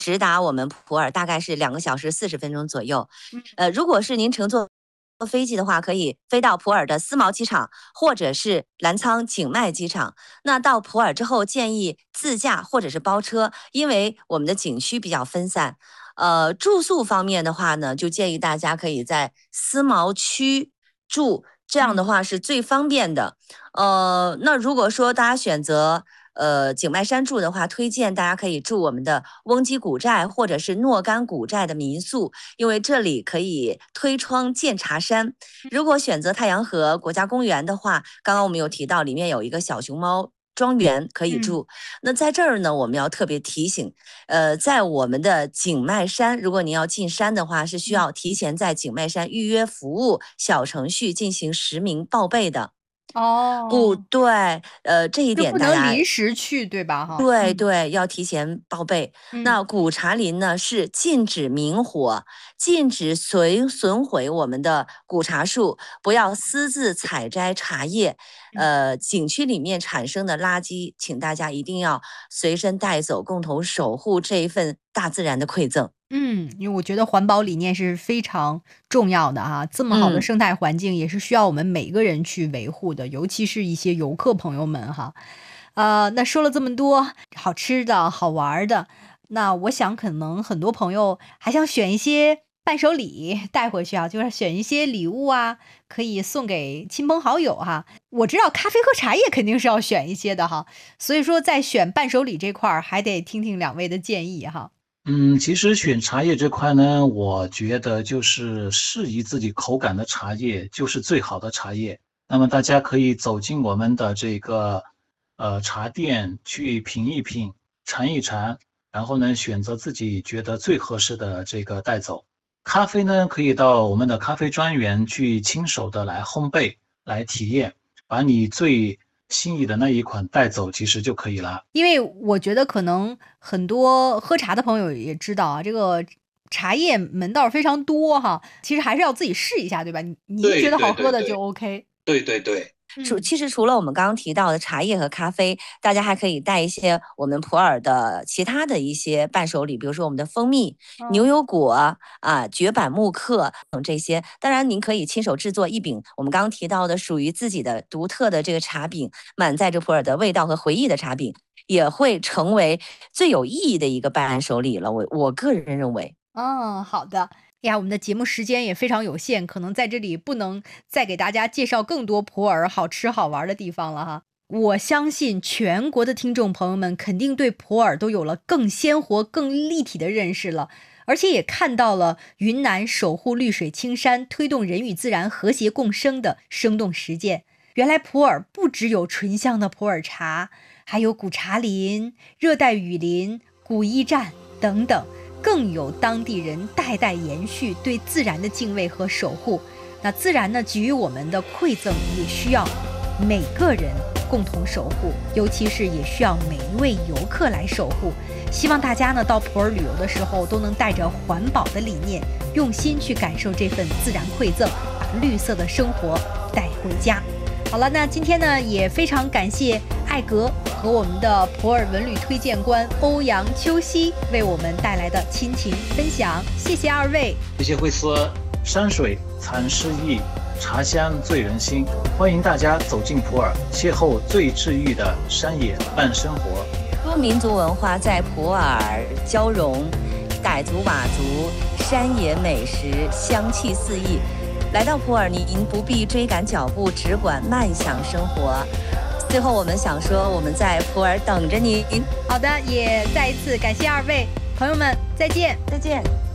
直达我们普洱大概是2个小时40分钟左右。 嗯如果是您乘坐飞机的话，可以飞到普洱的思茅机场，或者是澜沧景迈机场。那到普洱之后，建议自驾或者是包车，因为我们的景区比较分散。住宿方面的话呢，就建议大家可以在思茅区住，这样的话是最方便的。那如果说大家选择景迈山住的话，推荐大家可以住我们的翁基古寨或者是若干古寨的民宿，因为这里可以推窗见茶山。如果选择太阳河国家公园的话，刚刚我们有提到里面有一个小熊猫庄园可以住。那在这儿呢，我们要特别提醒，在我们的景迈山，如果您要进山的话，是需要提前在景迈山预约服务小程序进行实名报备的。不哦， 对，这一就不点大家能临时去，对吧？哈， 对，要提前报备。那古茶林呢是禁止明火，禁止损毁我们的古茶树，不要私自采摘茶叶。景区里面产生的垃圾，请大家一定要随身带走，共同守护这一份大自然的馈赠。 因为我觉得环保理念是非常重要的哈，这么好的嗯。 生态环境也是需要我们每个人去维护的，尤其是一些游客朋友们哈。那说了这么多好吃的好玩的，那我想可能很多朋友还想选一些伴手礼带回去啊，就是选一些礼物啊，可以送给亲朋好友哈。我知道咖啡和茶叶肯定是要选一些的哈，所以说在选伴手礼这块儿还得听听两位的建议哈。 其实选茶叶这块呢，我觉得就是适宜自己口感的茶叶就是最好的茶叶。那么大家可以走进我们的这个茶店去品一品、尝一尝，然后呢选择自己觉得最合适的这个带走。咖啡呢，可以到我们的咖啡专园去亲手的来烘焙、来体验，把你最心仪的那一款带走，其实就可以了。 因为我觉得可能很多喝茶的朋友也知道啊，这个茶叶门道非常多哈，其实还是要自己试一下，对吧？你觉得好喝的就 OK。 对对对。 其实除了我们刚刚提到的茶叶和咖啡，大家还可以带一些我们普洱的其他的一些伴手礼，比如说我们的蜂蜜、牛油果绝版木克等这些。当然，您可以亲手制作一饼我们刚刚提到的属于自己的独特的这个茶饼，满载着普洱的味道和回忆的茶饼，也会成为最有意义的一个伴手礼了。我个人认为。 好的。呀，我们的节目时间也非常有限，可能在这里不能再给大家介绍更多普洱好吃好玩的地方了哈。我相信全国的听众朋友们肯定对普洱都有了更鲜活、更立体的认识了，而且也看到了云南守护绿水青山、推动人与自然和谐共生的生动实践。原来普洱不只有醇香的普洱茶，还有古茶林、热带雨林、古驿站等等，更有当地人代代延续对自然的敬畏和守护。那自然呢，给予我们的馈赠也需要每个人共同守护，尤其是也需要每一位游客来守护。希望大家呢到普洱旅游的时候都能带着环保的理念，用心去感受这份自然馈赠，把绿色的生活带回家。好了，那今天呢也非常感谢艾格和我们的普洱文旅推荐官欧阳秋熙为我们带来的亲情分享，谢谢二位。 谢谢惠斯。山水藏诗意，茶香醉人心，欢迎大家走进普洱，邂逅最治愈的山野伴生活。 多民族文化在普洱交融，傣族、佤族山野美食香气四溢。来到普洱，您不必追赶脚步，只管慢享生活。最后，我们想说，我们在普洱等着您。 好的，也再一次感谢二位朋友们，再见， 再见。